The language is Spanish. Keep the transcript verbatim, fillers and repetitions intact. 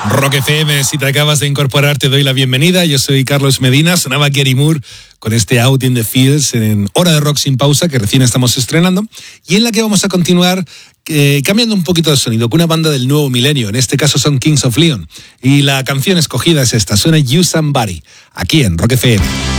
Rock F M, si te acabas de incorporar te doy la bienvenida. Yo soy Carlos Medina, sonaba Gary Moore con este Out in the Fields en Hora de Rock sin pausa que recién estamos estrenando y en la que vamos a continuar eh, cambiando un poquito de sonido con una banda del nuevo milenio. En este caso son Kings of Leon y la canción escogida es esta, suena You Somebody, aquí en Rock F M.